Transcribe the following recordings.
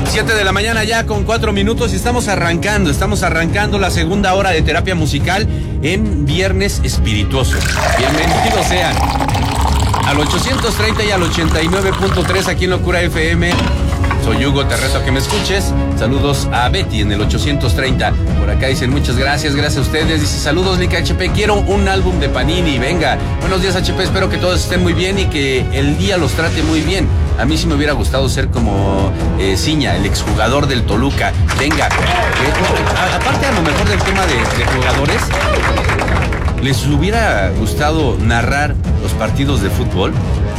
7 de la mañana ya con 4 minutos y estamos arrancando la segunda hora de terapia musical en Viernes Espirituoso. Bienvenidos sean al 830 y al 89.3 aquí en Locura FM. Soy Hugo, te reto a que me escuches. Saludos a Betty en el 830. Por acá dicen muchas gracias a ustedes. Dice saludos Lica HP, quiero un álbum de Panini, venga. Buenos días HP, espero que todos estén muy bien y que el día los trate muy bien. A mí sí me hubiera gustado ser como Ciña, el exjugador del Toluca. Venga, aparte a lo mejor del tema de jugadores, ¿les hubiera gustado narrar los partidos de fútbol?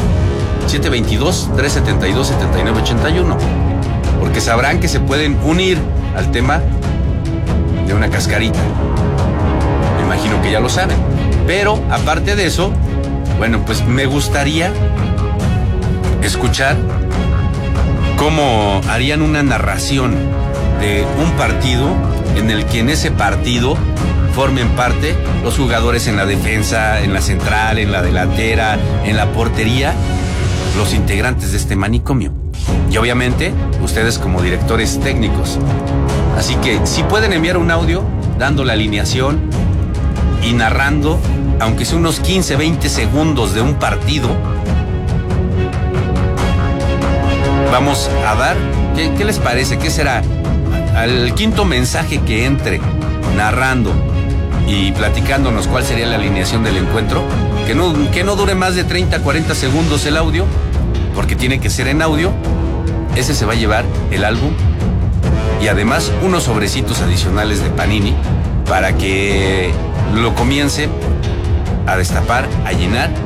722-372-7981. Porque sabrán que se pueden unir al tema de una cascarita. Me imagino que ya lo saben. Pero, aparte de eso, bueno, pues me gustaría escuchar cómo harían una narración de un partido en el que en ese partido formen parte los jugadores en la defensa, en la central, en la delantera, en la portería, los integrantes de este manicomio. Y obviamente, ustedes como directores técnicos. Así que, si pueden enviar un audio dando la alineación y narrando, aunque sea unos 15, 20 segundos de un partido, vamos a dar, ¿qué les parece? ¿Qué será? Al quinto mensaje que entre narrando y platicándonos cuál sería la alineación del encuentro, que no dure más de 30, 40 segundos el audio, porque tiene que ser en audio. Ese se va a llevar el álbum y además unos sobrecitos adicionales de Panini para que lo comiencen a destapar, a llenar